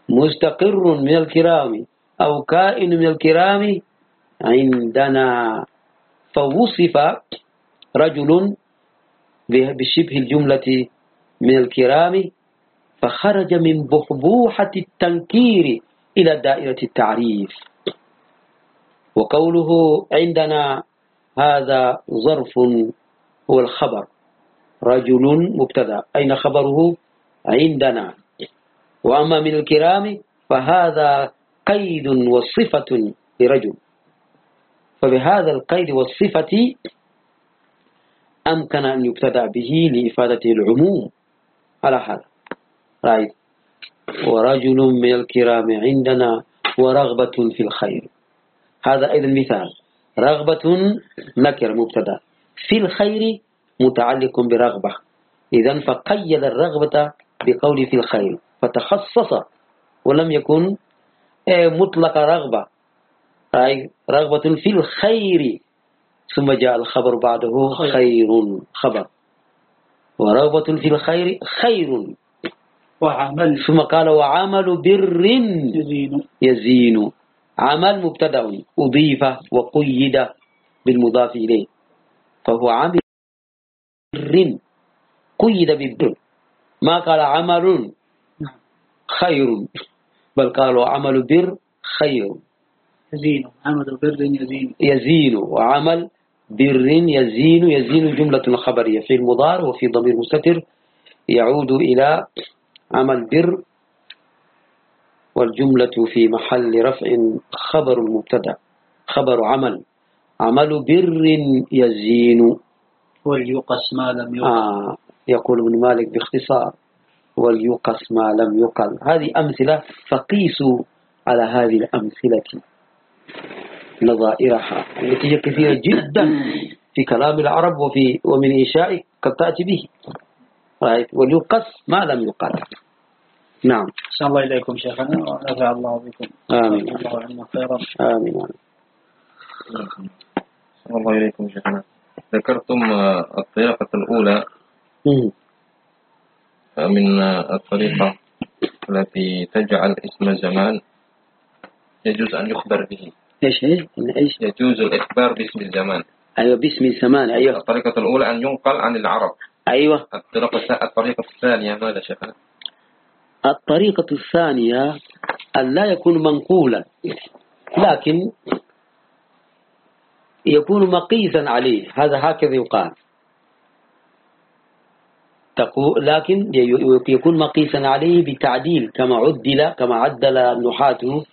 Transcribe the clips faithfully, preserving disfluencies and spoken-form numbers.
مستقر من الكرام أو كائن من الكرام عندنا. فوصف رجل بشبه الجملة من الكرام فخرج من بحبوحة التنكير إلى دائرة التعريف. وقوله عندنا هذا ظرف هو الخبر، رجل مبتدأ، أين خبره؟ عندنا. وأما من الكرام فهذا قيد وصفة لرجل، فبهذا القيد والصفة أمكن أن يبتدأ به لإفادة العموم على هذا. رأيت ورجل من الكرام عندنا ورغبة في الخير، هذا أيضا مثال. رغبة نكر مبتدأ، في الخير متعلق برغبة، إذن فقيد الرغبة بقول في الخير فتخصص ولم يكن مطلق رغبة. رغبة في الخير ثم جاء الخبر بعده خير خبر، ورغبة في الخير خير وعمل، ثم قال وعمل بر يزين, يزين. عمل مبتدأ أضيف وقيد بالمضاف إليه، فهو عمل بر قيد بالبر، ما قال عمل خير بل قالوا عمل بر خير. يزين، عمل بر يزين، يزين وعمل بر يزين. يزين جملة خبرية في المضارع وفي ضمير مستتر يعود إلى عمل بر، والجملة في محل رفع خبر المبتدأ، خبر عمل، عمل بر يزين. وليقص ما لم يقل. آه يقول ابن مالك باختصار وليقص ما لم يقل. هذه أمثلة، فقيسوا على هذه الأمثلة نظائرها التي هي كثيرة جدا في كلام العرب وفي ومن إنشاء قد تأتي به. وليقص ما لم يقل. نعم. أحسن الله إليكم شيخنا ونفع الله بكم. آمين. الله عنا خيرا. آمين. أحسن الله إليكم شيخنا. ذكرتم الطريقة الأولى من الطريقة التي تجعل اسم الزمان يجوز أن يخبر به. إيش إيش إيش؟ يجوز الإخبار باسم الزمان. أيوة باسم الزمان. أيوة. الطريقة الأولى أن ينقل عن العرب. أيوة. الطريقة الطريقة الثانية ماذا شيخنا؟ الطريقة الثانية أن لا يكون منقولا لكن يكون مقيسا عليه، هذا هكذا يقال. تقول لكن يكون مقيسا عليه بتعديل كما عدل كما عدل النحاة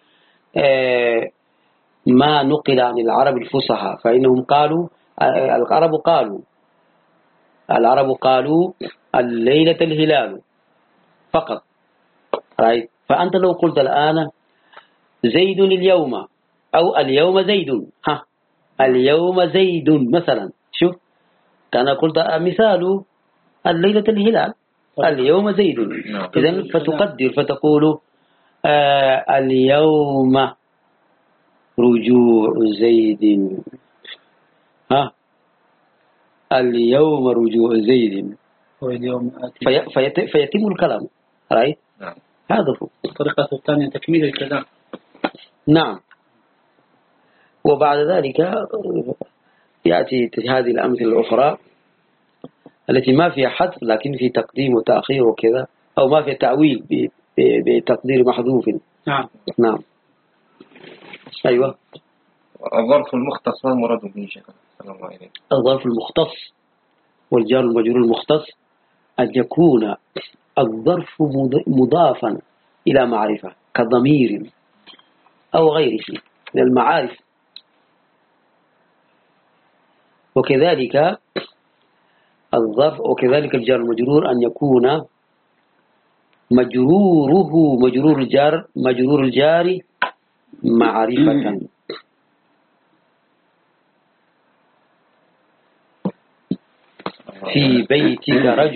ما نقل عن العرب الفصحى، فإنهم قالوا العرب قالوا العرب قالوا الليلة الهلال فقط. فأنت لو قلت الآن زيد اليوم أو اليوم زيد، ها اليوم زيد مثلا، شوف كان قلت مثال الليلة الهلال اليوم زيد، إذن فتقدر فتقول آه اليوم رجوع زيد، ها اليوم رجوع زيد في في فيتم الكلام. رأيت؟ نعم. هذا هو. الطريقة الثانية تكميل الكلام. نعم. وبعد ذلك يأتي هذه الأمثلة الأخرى التي ما فيها حذف لكن في تقديم وتأخير وكذا، أو ما فيها تعويل بتقدير محذوف. نعم. نعم. أيوة. الظرف المختص ما المراد به شيخنا؟ صلى الله عليه وسلم. الظرف المختص والجار المجرور المختص أن يكون الظرف مضافا إلى معرفة كضمير أو غيره من المعارف، وكذلك الظرف وكذلك الجار المجرور أن يكون مجروره مجرور الجار مجرور الجار معرفة. في بيتك رجل